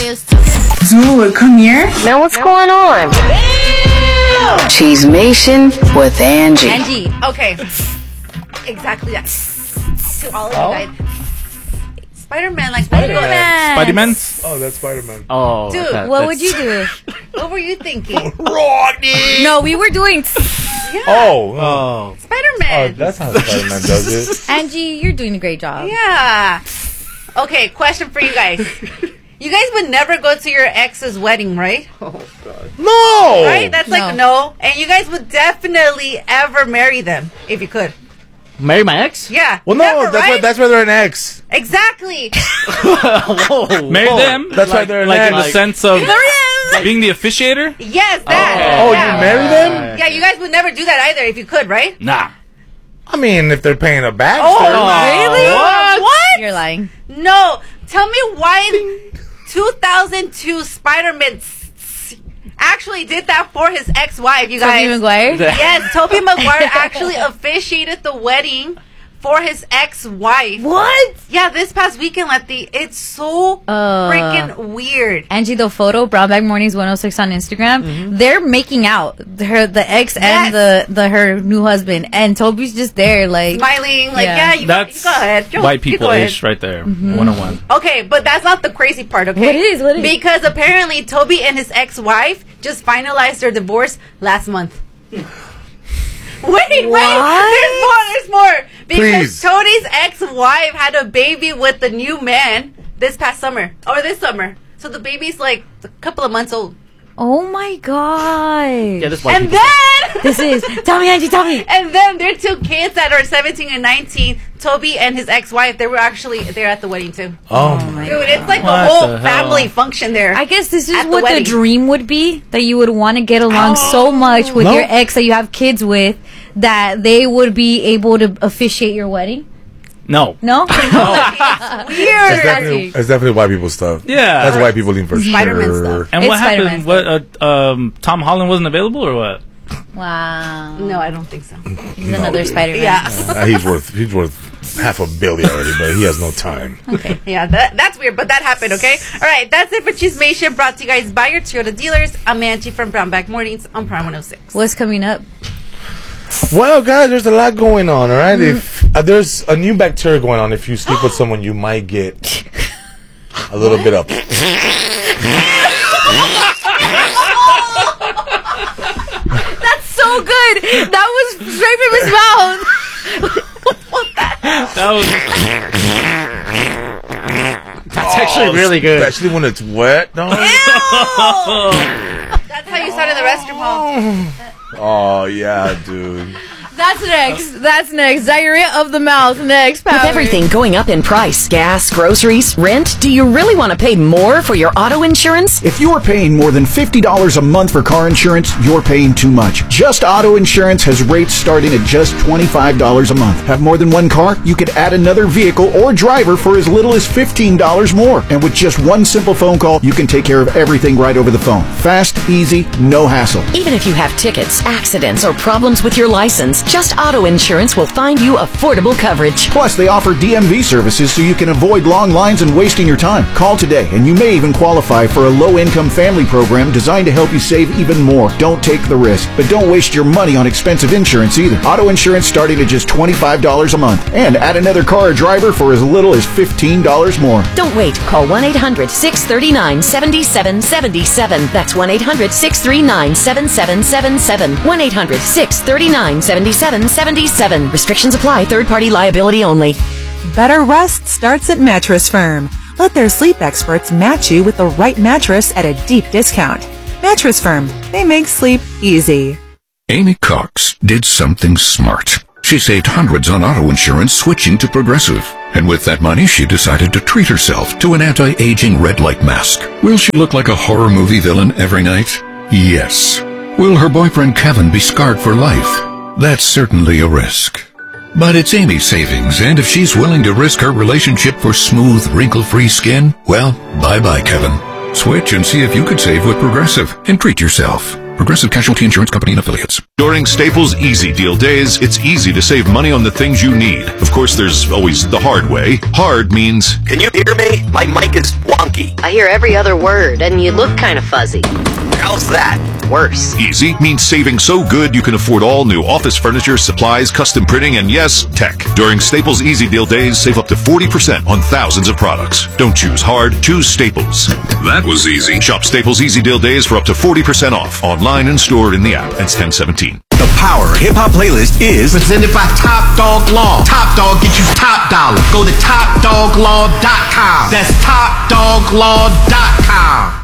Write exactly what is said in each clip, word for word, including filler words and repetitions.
used to. Zula, come here. Man, what's going on? Cheesemation with Angie. Angie, okay. Exactly that. To all of Oh? you guys. Spider-Man, like Spider-Man. Spider-Man? Oh, that's Spider-Man. Oh, Dude, that- What that's- would you do? what were you thinking? Rodney! No, we were doing. Yeah. Oh, oh, Oh. Spider-Man. oh, that's how Spider-Man does it. Angie, you're doing a great job. Yeah. Okay, question for you guys. You guys would never go to your ex's wedding, right? No! Right? That's like no. And you guys would definitely ever marry them if you could. Marry my ex? Yeah. Well, no, Never, that's why right? that's why they're an ex. Exactly. Whoa. Marry them? That's why they're an Like in ex. the sense of There he is. being the officiator? Yes, that. Oh, yeah. you marry them? Yeah, you guys would never do that either if you could, right? Nah. I mean, if they're paying a back. Oh, they're- really? What? What? You're lying. No. Tell me why two thousand two Spider-Man s- s- actually did that for his ex-wife, you guys. Tobey Maguire? Yes, Tobey Maguire actually officiated the wedding for his ex-wife. What? Yeah, this past weekend, Letty. It's so Uh. freaking weird. Angie, the photo, Brown Bag Mornings one oh six on Instagram, Mm-hmm. they're making out. Her, the ex and the, the her new husband. And Toby's just there, like. Smiling, like, Yeah. yeah, you, That's you go ahead. You- white you people go ahead. ish right there. one oh one. Okay, but that's not the crazy part, okay? What is? What is? Because apparently Toby and his ex-wife just finalized their divorce last month. Wait, wait, there's more, there's more. Because Please. Toby's ex-wife had a baby with the new man this past summer, or this summer. So the baby's like a couple of months old. Oh my god. Yeah, this white And people then, This is. Tell me, Angie, tell me. and then their two kids that are seventeen and nineteen, Toby and his ex-wife, they were actually there at the wedding too. Oh, my Dude, it's like What a whole the hell? family function there. I guess this is At the what the, wedding. dream would be, that you would want to get along so much with No. your ex that you have kids with that they would be able to officiate your wedding. No. No? Weird. It's definitely, it's definitely white people stuff. Yeah. That's white people lean for Spider-Man sure. stuff. And It's what Spider-Man happened? What? Uh, um, Tom Holland wasn't available, or what? Wow. No, I don't think so. He's another Spider-Man. Yeah. Uh, he's worth he's worth half a billion already, but he has no time. Okay. Yeah, that, that's weird, but that happened, okay? All right, that's it for Cheesemation, brought to you guys by your Toyota dealers. I'm Angie from Brown Bag Mornings on Prime one oh six. What's coming up? Well, guys, there's a lot going on. All right, if uh, there's a new bacteria going on, if you sleep with someone, you might get a little bit of. That's so good. That was straight from his mouth. That was. That's actually really good. Especially when it's wet, dog. That's how you sound in the restroom hall. Oh yeah, dude. That's next. That's next. Diarrhea of the mouth. Next. With Power. everything going up in price, gas, groceries, rent, do you really want to pay more for your auto insurance? If you are paying more than fifty dollars a month for car insurance, you're paying too much. Just Auto Insurance has rates starting at just twenty-five dollars a month. Have more than one car? You could add another vehicle or driver for as little as fifteen dollars more. And with just one simple phone call, you can take care of everything right over the phone. Fast, easy, no hassle. Even if you have tickets, accidents, or problems with your license, Just Auto Insurance will find you affordable coverage. Plus, they offer D M V services so you can avoid long lines and wasting your time. Call today, and you may even qualify for a low-income family program designed to help you save even more. Don't take the risk, but don't waste your money on expensive insurance either. Auto insurance starting at just twenty-five dollars a month. And add another car or driver for as little as fifteen dollars more. Don't wait. Call one eight hundred six three nine seven seven seven seven. That's one eight hundred six three nine seven seven seven seven. one eight hundred six three nine seven seven seven seven. Restrictions apply. Third-party liability only. Better rest starts at Mattress Firm. Let their sleep experts match you with the right mattress at a deep discount. Mattress Firm. They make sleep easy. Amy Cox did something smart. She saved hundreds on auto insurance switching to Progressive. And with that money, she decided to treat herself to an anti-aging red light mask. Will she look like a horror movie villain every night? Yes. Will her boyfriend Kevin be scarred for life? That's certainly a risk. But it's Amy's savings, and if she's willing to risk her relationship for smooth, wrinkle-free skin, well, bye-bye, Kevin. Switch and see if you could save with Progressive and treat yourself. Progressive Casualty Insurance Company and Affiliates. During Staples Easy Deal Days, it's easy to save money on the things you need. Of course, there's always the hard way. Hard means... Can you hear me? My mic is wonky. I hear every other word, and you look kind of fuzzy. How's that? Worse. Easy means saving so good you can afford all new office furniture, supplies, custom printing, and yes, tech. During Staples Easy Deal Days, save up to forty percent on thousands of products. Don't choose hard, choose Staples. That was easy. Shop Staples Easy Deal Days for up to forty percent off. Online and stored in the app. That's ten seventeen. The Power Hip Hop Playlist is presented by Top Dog Law. Top Dog gets you top dollar. Go to top dog law dot com. That's top dog law dot com.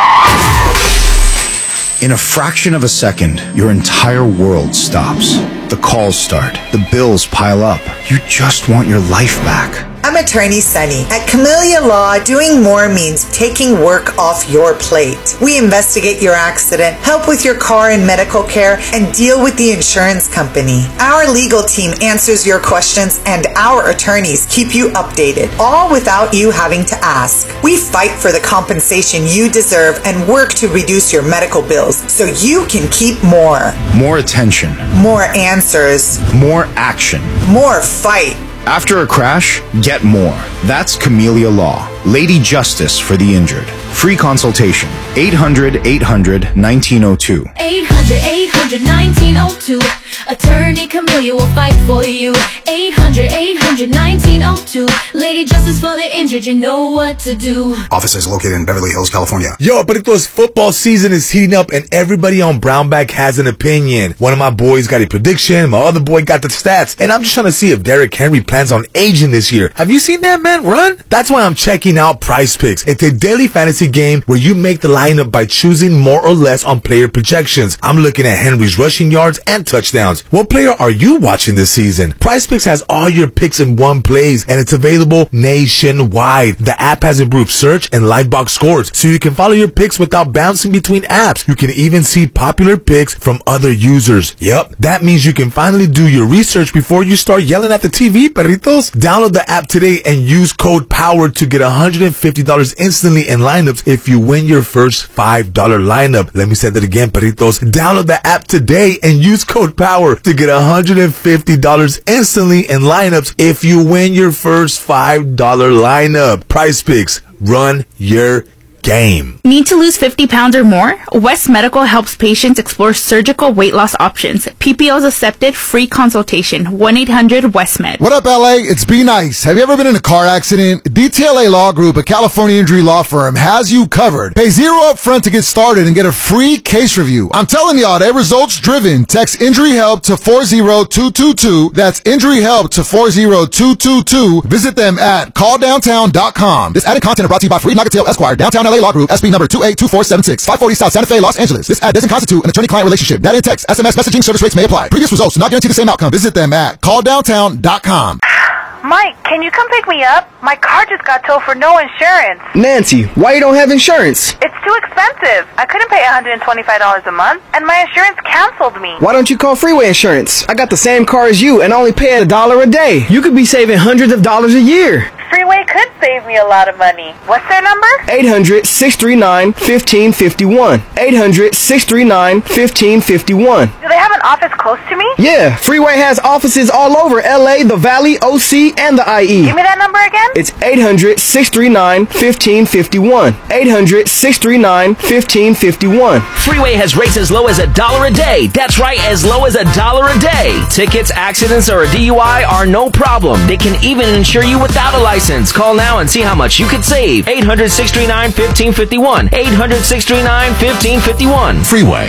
In a fraction of a second, your entire world stops. The calls start. The bills pile up. You just want your life back. I'm attorney Sunny. At Camellia Law, doing more means taking work off your plate. We investigate your accident, help with your car and medical care, and deal with the insurance company. Our legal team answers your questions, and our attorneys keep you updated, all without you having to ask. We fight for the compensation you deserve and work to reduce your medical bills so you can keep more. More attention. More answers. More action. More fight. After a crash, get more. That's Camellia Law. Lady Justice for the injured. Free consultation. eight hundred, eight hundred, nineteen oh two. eight hundred, eight hundred, nineteen oh two. Attorney Camellia will fight for you. eight hundred, eight hundred, nineteen oh two. Lady Justice for the injured, you know what to do. Office is located in Beverly Hills, California. Yo, but it's football season is heating up and everybody on Brownback has an opinion. One of my boys got a prediction, my other boy got the stats, and I'm just trying to see if Derrick Henry plans on aging this year. Have you seen that man run? That's why I'm checking out Prize Picks. It's a daily fantasy game where you make the lineup by choosing more or less on player projections. I'm looking at Henry's rushing yards and touchdowns. What player are you watching this season? Prize Picks has all your picks in one place and it's available nationwide. The app has improved search and livebox scores so you can follow your picks without bouncing between apps. You can even see popular picks from other users. Yep, that means you can finally do your research before you start yelling at the T V, perritos. Download the app today and use code POWER to get one hundred fifty dollars instantly in lineups if you win your first five dollar lineup. Let me say that again, perritos. Download the app today and use code POWER to get one hundred fifty dollars instantly in lineups if you win your first five dollar lineup. Prize Picks. Run your game. Need to lose fifty pounds or more? West Medical helps patients explore surgical weight loss options. P P O's accepted. Free consultation. one eight hundred West Med. What up, L A? It's Be Nice. Have you ever been in a car accident? D T L A Law Group, a California injury law firm, has you covered. Pay zero up front to get started and get a free case review. I'm telling y'all, they're results driven. Text Injury Help to four zero two two two. That's Injury Help to four zero two two two. Visit them at call downtown dot com. This added content is brought to you by Fareed Nagatale Esquire, Downtown L A Law Group, S P number two eight two four seven six, five forty South Santa Fe, Los Angeles. This ad doesn't constitute an attorney-client relationship. Data and text, S M S messaging service rates may apply. Previous results do not guarantee the same outcome. Visit them at call downtown dot com. Mike, can you come pick me up? My car just got towed for no insurance. Nancy, why you don't have insurance? It's too expensive. I couldn't pay one hundred twenty-five dollars a month, and my insurance canceled me. Why don't you call Freeway Insurance? I got the same car as you and only pay a dollar a day. You could be saving hundreds of dollars a year. Freeway could save me a lot of money. What's their number? eight hundred, six three nine, one five five one. eight hundred, six three nine, one five five one. Do they have an office close to me? Yeah, Freeway has offices all over L A, the Valley, O C, and the I E. Give me that number again. It's eight hundred, six three nine, one five five one. eight hundred, six three nine, one five five one. Freeway has rates as low as a dollar a day. That's right, as low as a dollar a day. Tickets, accidents, or a D U I are no problem. They can even insure you without a license. Call now and see how much you could save. eight hundred, six three nine, one five five one. eight hundred, six three nine, one five five one. Freeway.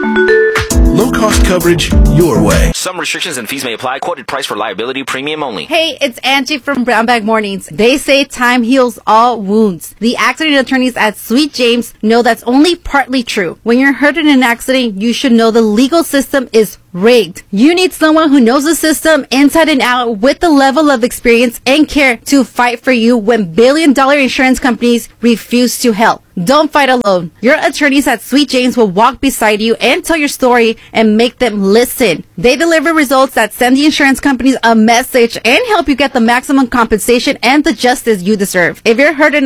Low-cost coverage your way. Some restrictions and fees may apply. Quoted price for liability premium only. Hey, it's Angie from Brownback Mornings. They say time heals all wounds. The accident attorneys at Sweet James know that's only partly true. When you're hurt in an accident, you should know the legal system is rigged. You need someone who knows the system inside and out with the level of experience and care to fight for you when billion dollar insurance companies refuse to help. Don't fight alone. Your attorneys at Sweet James will walk beside you and tell your story and make them listen. They deliver results that send the insurance companies a message and help you get the maximum compensation and the justice you deserve. If you're hurt in a car,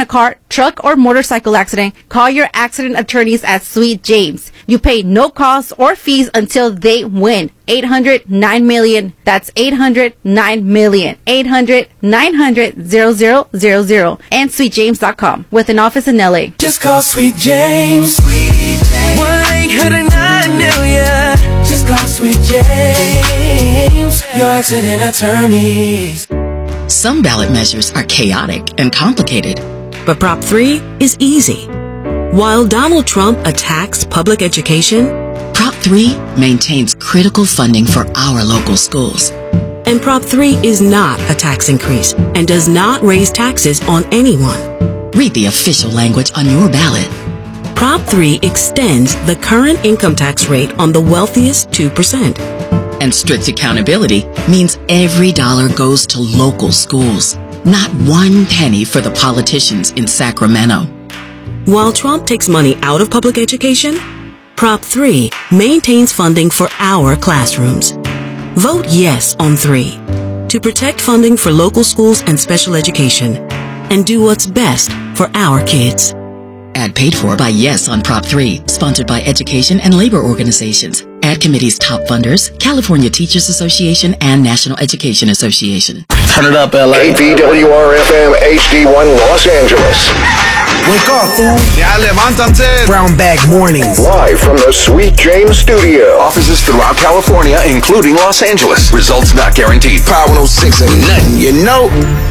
truck or motorcycle accident, call your accident attorneys at Sweet James. You pay no costs or fees until they win. eight hundred nine million. That's eight hundred nine million. eight hundred nine hundred zero zero zero zero. And sweet james dot com with an office in L A. Just call Sweet James. one eight hundred nine million. Just call Sweet James. Your accident attorneys. Some ballot measures are chaotic and complicated, but Prop three is easy. While Donald Trump attacks public education, Prop three maintains critical funding for our local schools. And Prop three is not a tax increase and does not raise taxes on anyone. Read the official language on your ballot. Prop three extends the current income tax rate on the wealthiest two percent. And strict accountability means every dollar goes to local schools, not one penny for the politicians in Sacramento. While Trump takes money out of public education, Prop three maintains funding for our classrooms. Vote yes on three to protect funding for local schools and special education and do what's best for our kids. Ad paid for by Yes on Prop three, sponsored by education and labor organizations. Ad committee's top funders, California Teachers Association and National Education Association. Turn it up, L A. K P W R F M H D one Los Angeles. Wake up, fool. Ya levántanse. Brown Bag Mornings. Live from the Sweet James studio. Offices throughout California, including Los Angeles. Results not guaranteed. Power one oh six ain't nothing, you know.